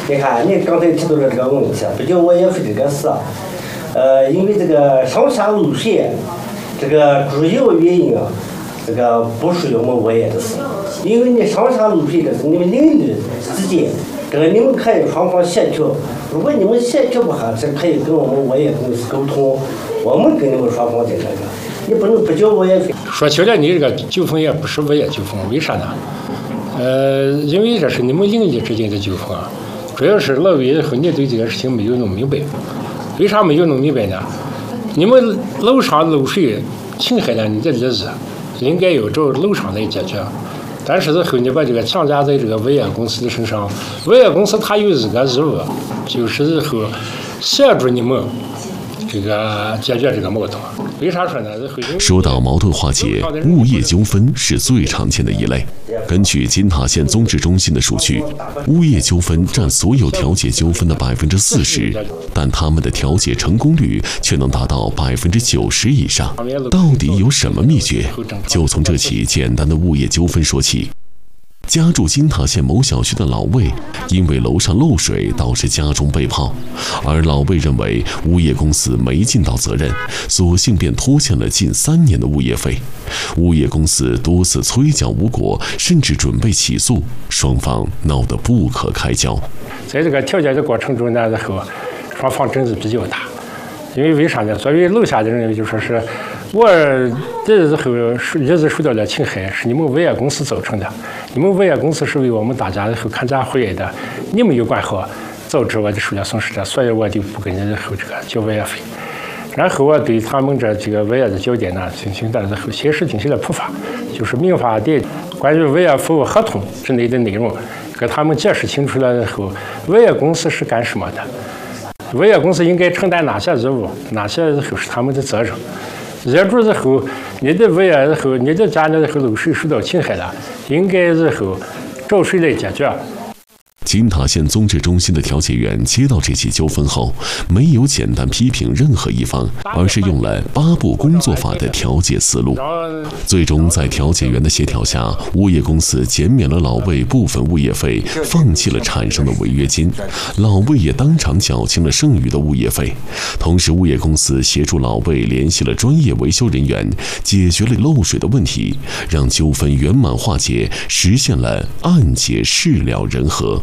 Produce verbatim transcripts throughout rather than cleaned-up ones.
你看，你刚才提到了这个问题，不交物业费这个事，呃，因为这个上下路线，这个主要原因啊，这个不属于我们物业的事，因为你上下路费的是你们邻居之间，这个你们可以双方协调，如果你们协调不好，是可以跟我们物业公司沟通，我们跟你们双方的这个，你不能不交物业费。 说起来，你这个纠纷也不是物业纠纷，为啥呢？呃，因为这是你们邻居之间的纠纷，主要是老业和你对这个事情没有弄明白。为啥没有弄明白呢？你们楼上漏水侵害了你的日子，应该要找楼上来解决。但是后你把这个强加在这个物业公司的身上，物业公司它有这个义务，就是后协助你们这个解决这个矛盾。为啥说呢？ 说到矛盾化解，物业纠纷是最常见的一类。根据金塔县综治中心的数据，物业纠纷占所有调解纠纷的百分之四十，但他们的调解成功率却能达到百分之九十以上。到底有什么秘诀？就从这起简单的物业纠纷说起。家住金塔县某小区的老魏，因为楼上漏水导致家中被泡，而老魏认为物业公司没尽到责任，索性便拖欠了近三年的物业费。物业公司多次催缴无果，甚至准备起诉，双方闹得不可开交。 在这个调解的过程中呢，然后双方争执比较大，因为为啥呢？作为楼下的人就说是我这日后日子受到了侵害，是你们物业公司造成的。你们物业公司是为我们大家后看家护业的，你没有管好，导致我的受了损失的，所以我就不给你后这个交物业费。然后我对他们这这个物业的交接呢进行的后先是进行了普法，就是民法的关于物业服务合同之内的内容，给他们解释清楚了以后，物业公司是干什么的，物业公司应该承担哪些义务，哪些日后是他们的责任。业主日后，你的物业日后，你的家里日后漏水受到侵害了，应该日后找谁来解决？ 金塔县综治中心的调解员接到这起纠纷后，没有简单批评任何一方，而是用了八步工作法的调解思路。最终在调解员的协调下，物业公司减免了老魏部分物业费，放弃了产生的违约金，老魏也当场缴清了剩余的物业费。同时，物业公司协助老魏联系了专业维修人员，解决了漏水的问题，让纠纷圆满化解，实现了案结事了人和。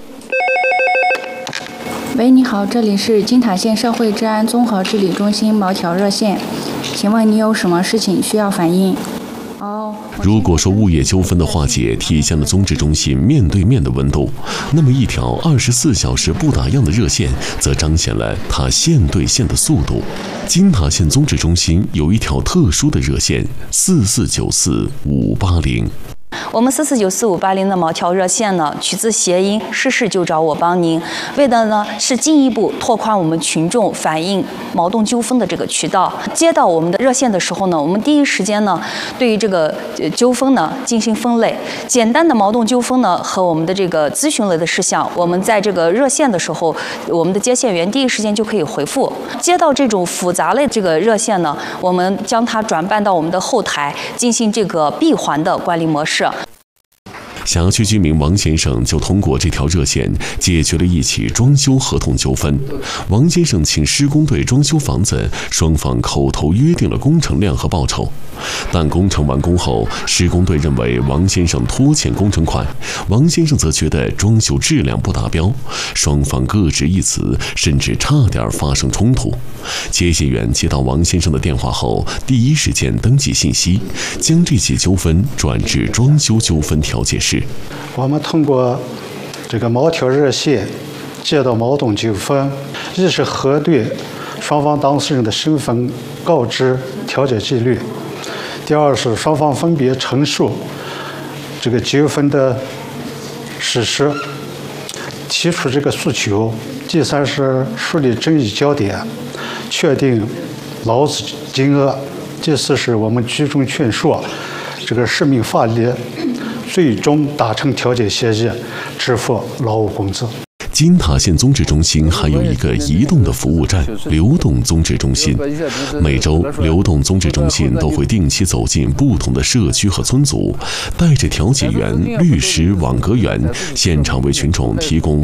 喂，你好，这里是金塔县社会治安综合治理中心毛条热线，请问你有什么事情需要反映？哦， 如果说物业纠纷的化解体现了综治中心面对面的温度，那么一条二十四小时不打烊的热线，则彰显了它线对线的速度。金塔县综治中心有一条特殊的热线：四四九四五八零。 我们四四九四五八零的毛条热线呢，取自谐音“事事就找我帮您”，为的呢是进一步拓宽我们群众反映矛盾纠纷的这个渠道。接到我们的热线的时候呢，我们第一时间呢对于这个纠纷呢进行分类。简单的矛盾纠纷呢和我们的这个咨询类的事项，我们在这个热线的时候，我们的接线员第一时间就可以回复。接到这种复杂类这个热线呢，我们将它转办到我们的后台，进行这个闭环的管理模式。 辖区居民王先生就通过这条热线解决了一起装修合同纠纷。王先生请施工队装修房子，双方口头约定了工程量和报酬。但工程完工后，施工队认为王先生拖欠工程款，王先生则觉得装修质量不达标，双方各执一词，甚至差点发生冲突。接线员接到王先生的电话后，第一时间登记信息，将这起纠纷转至装修纠纷调解室。 我们通过这个毛条热线接到矛盾纠纷，一是核对双方当事人的身份，告知调解纪律；第二是双方分别陈述这个纠纷的事实，提出这个诉求；第三是梳理争议焦点，确定劳资金额；第四是我们居中劝说，这个市民法律，最终达成调解协议，支付劳务工资。 金塔县综治中心还有一个移动的服务站——流动综治中心。每周，流动综治中心都会定期走进不同的社区和村组，带着调解员、律师、网格员，现场为群众提供